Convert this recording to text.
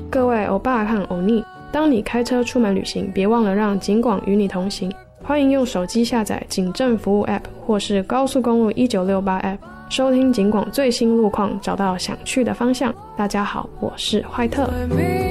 各位欧巴和欧尼，当你开车出门旅行，别忘了让警广与你同行。欢迎用手机下载警政服务 App 或是高速公路1968 App， 收听警广最新路况，找到想去的方向。大家好，我是怀特。